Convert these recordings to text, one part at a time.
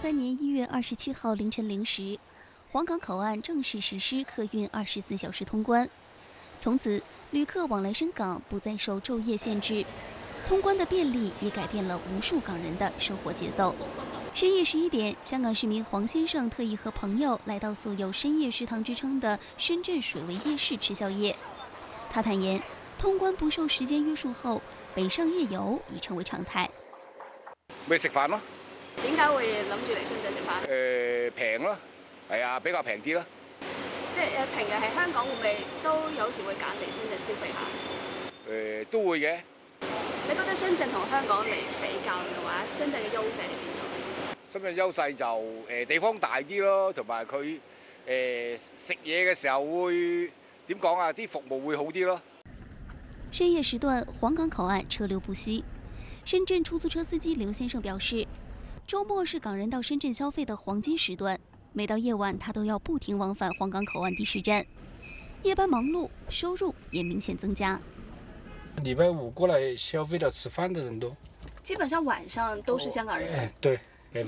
年1月27号凌晨0时，黄岗口岸正式实施客运24小时通关。从此，旅客往来深港不再受昼夜限制，通关的便利也改变了无数港人的生活节奏。深夜11点，香港市民黄先生特意和朋友来到素有深夜食堂之称的深圳水围夜市吃宵夜。他坦言，通關不受時間約束後，北上夜遊已成為常態。 咪食飯咯。 點解會諗住嚟深圳食飯？ 平咯，係啊，比較平啲啦。 即係平日喺香港會唔會都有時會揀嚟深圳消費下？ 都會嘅。 你覺得深圳同香港嚟比較嘅話，深圳嘅優勢喺邊度？ 深圳優勢就地方大啲咯，同埋佢食嘢嘅時候會點講啊？啲服務會好啲咯。 深夜時段，黃港口岸車流不息。深圳出租車司機劉先生表示，周末是港人到深圳消費的黃金時段，每到夜晚他都要不停往返黃港口岸的士站，夜班忙碌，收入也明顯增加。 禮拜5過來消費的吃飯的人多， 基本上晚上都是香港人。 對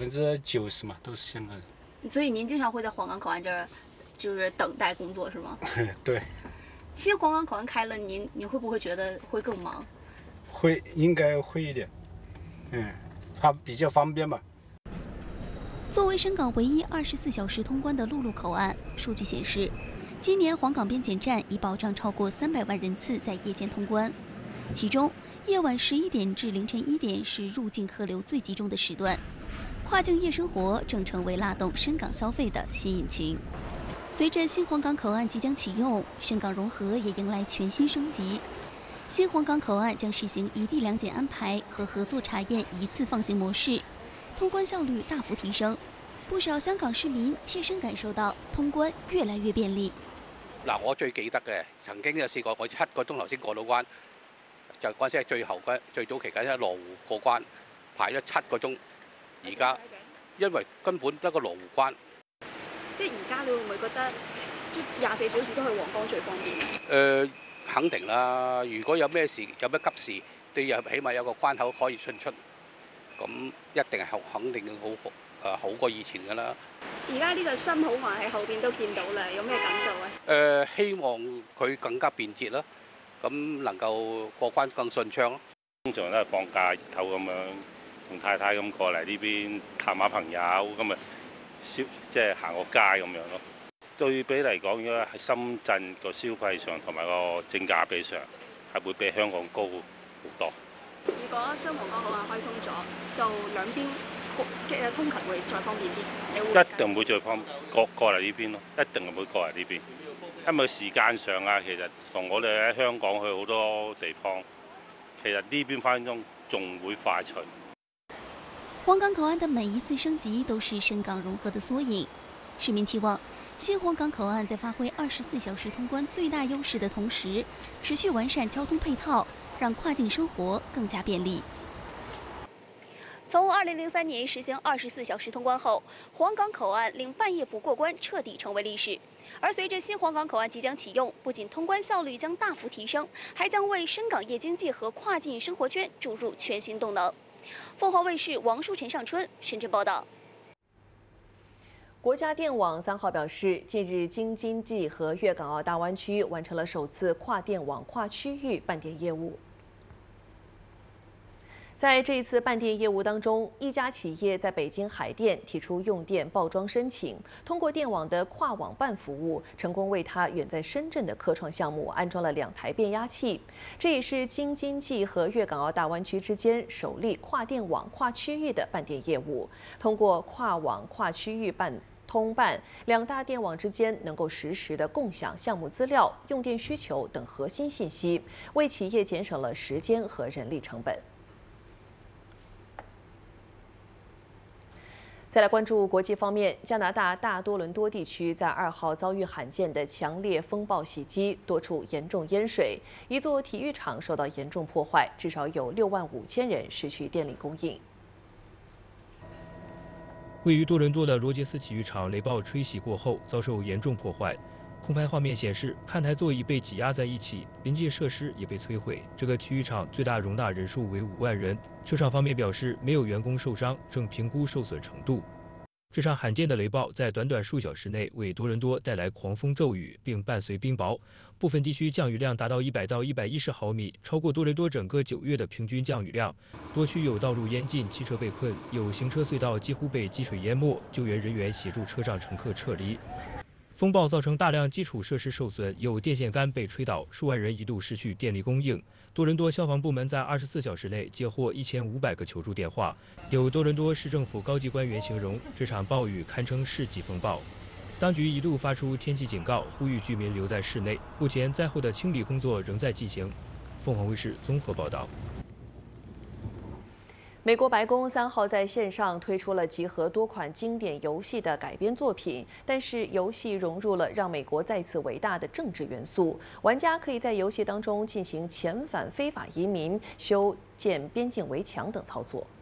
，90%嘛都是香港人。 所以您經常會在黃港口岸這兒，就是等待工作，是嗎？ 對。 其實黃港口岸開了，您會不會覺得會更忙？ 會，應該會一點。它比較方便吧。 作為深港唯一24小時通關的陸路口岸，數據顯示，今年黃港邊檢站已保障超過300萬人次在夜間通關，其中夜晚11點至凌晨1點是入境客流最集中的時段，跨境夜生活正成為拉動深港消費的新引擎。隨着新黃港口岸即將啟用，深港融合也迎來全新升級。新黃港口岸將實行一地兩檢安排和合作查驗一次放行模式，通關效率大幅提升。不少香港市民切身感受到通關越來越便利。 嗱，我最記得嘅，曾經有試過我7個鐘頭先過到關，就嗰陣時係最早期緊喺羅湖過關，排咗7個鐘。而家因為根本得個羅湖關。 即係而家你會唔會覺得24小時都去皇崗最方便？ 肯定啦。如果有咩事、有咩急事，你又起碼有個關口可以進出，咁一定係肯定好過以前㗎啦。 而家呢個新口岸喺後邊都見到啦，有咩感受咧？ 希望佢更加便捷啦，咁能夠過關更順暢咯。 通常都係放假日頭咁樣，同太太咁過嚟呢邊探下朋友，咁啊即係行個街咁樣咯。對比嚟講，如果喺深圳個消費上同埋個性價比上，係會比香港高好多。 如果新皇崗口岸開通咗，就兩邊嘅通勤會再方便啲。 一定會再方便過嚟呢邊咯，一定會過嚟呢邊。因為時間上啊，其實同我哋喺香港去好多地方，其實呢邊分鐘仲會快脆。 黃港口岸的每一次升級都是深港融合的縮影。市民期望新黃港口岸在發揮24小時通關最大優勢的同時，持續完善交通配套，讓跨境生活更加便利。從2003年實行24小時通關後，黃港口岸令半夜不過關徹底成為歷史。而隨着新黃港口岸即將啟用，不僅通關效率將大幅提升，還將為深港夜經濟和跨境生活圈注入全新動能。鳳凰衛視王淑陳上春深圳報道。 國家電網3號表示，近日京津冀和粵港澳大灣區完成了首次跨電網跨區域辦電業務。在這一次辦電業務當中，一家企業在北京海電提出用電報裝申請，通過電網的跨網辦服務，成功為他遠在深圳的科創項目安裝了2台變壓器。這也是京津冀和粵港澳大灣區之間首例跨電網跨區域的辦電業務。通過跨網跨區域通辦，2大電網之間能夠實時的共享項目資料、用電需求等核心信息，為企業減省了時間和人力成本。再來關注國際方面，加拿大大多倫多地區在2號遭遇罕見的強烈風暴襲擊，多處嚴重淹水，一座體育場受到嚴重破壞，至少有65000人失去電力供應。 位於多倫多的羅傑斯體育場雷暴吹襲過後遭受嚴重破壞，空拍畫面顯示看台座椅被擠壓在一起，臨界設施也被摧毀。這個體育場最大容納人數為5萬人。車廠方面表示沒有員工受傷，正評估受損程度。 这场罕见的雷暴在短短数小时内为多伦多带来狂风骤雨，并伴随冰雹，部分地区降雨量达到100到110毫米，超过多伦多整个9月的平均降雨量。多区有道路淹进，汽车被困，有行车隧道几乎被积水淹没，救援人员协助车上乘客撤离。风暴造成大量基础设施受损，有电线杆被吹倒，数万人一度失去电力供应。多伦多消防部门在24小时内接获1500个求助电话。有多伦多市政府高级官员形容这场暴雨堪称世纪风暴。当局一度发出天气警告，呼吁居民留在室内。目前灾后的清理工作仍在进行。凤凰卫视综合报道。 美国白宫3号在线上推出了集合多款经典游戏的改编作品，但是游戏融入了让美国再次伟大的政治元素，玩家可以在游戏当中进行遣返非法移民、修建边境围墙等操作。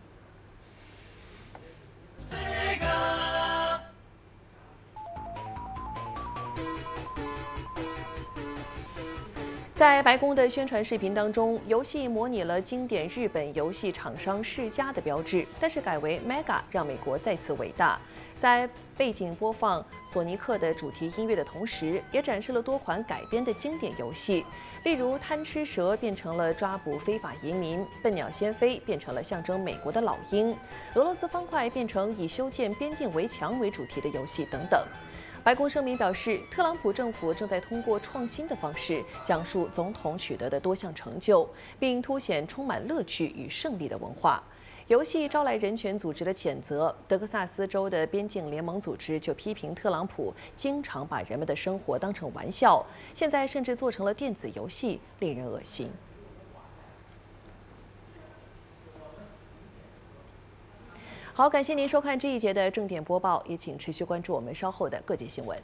在白宫的宣传视频当中，游戏模拟了经典日本游戏厂商世嘉的标志，但是改为 Mega， 让美国再次伟大。在背景播放索尼克的主题音乐的同时，也展示了多款改编的经典游戏，例如贪吃蛇变成了抓捕非法移民，笨鸟先飞变成了象征美国的老鹰，俄罗斯方块变成以修建边境围墙为主题的游戏等等。白宫声明表示，特朗普政府正在通过创新的方式讲述总统取得的多项成就，并凸显充满乐趣与胜利的文化。游戏招来人权组织的谴责，德克萨斯州的边境联盟组织就批评特朗普经常把人们的生活当成玩笑，现在甚至做成了电子游戏，令人恶心。好，感谢您收看这一节的正点播报，也请持续关注我们稍后的各界新闻。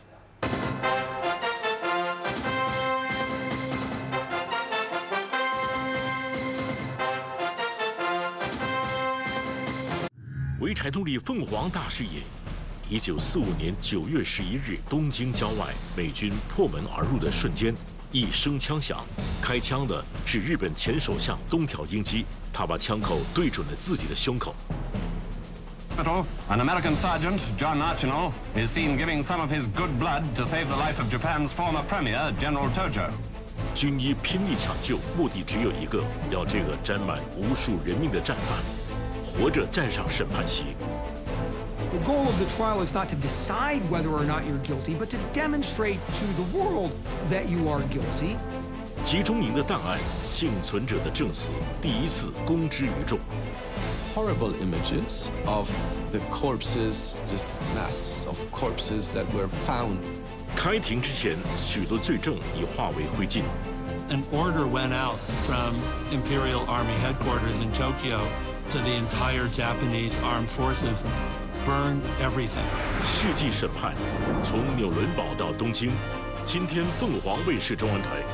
潍柴动力凤凰大视野，1945年9月11日，东京郊外，美军破门而入的瞬间，一声枪响，开枪的是日本前首相东条英机，他把枪口对准了自己的胸口。 An American sergeant, John Archino, is seen giving some of his good blood to save the life of Japan's former premier, General Tojo. 军医拼命抢救，目的只有一个，要这个沾满无数人命的战犯活着站上审判席。 The goal of the trial is not to decide whether or not you're guilty, but to demonstrate to the world that you are guilty. 集中营的档案，幸存者的证词，第一次公之于众。 Horrible images of the corpses, this mass of corpses that were found. 开庭之前，许多罪证已化为灰烬。 An order went out from Imperial Army headquarters in Tokyo to the entire Japanese armed forces, burn everything. 世纪审判，从纽伦堡到东京，今天凤凰卫视中文台。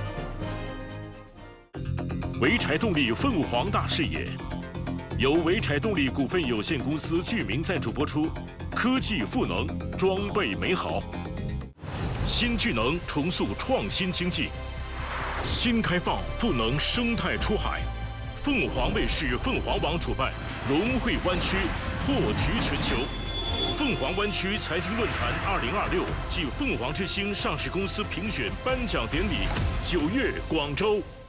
潍柴动力凤凰大视野。由潍柴动力股份有限公司具名赞助播出，科技赋能，装备美好，新智能重塑创新经济，新开放赋能生态出海。凤凰卫视凤凰网主办，融汇湾区，破局全球。凤凰湾区财经论坛2026暨凤凰之星上市公司评选颁奖典礼，9月广州。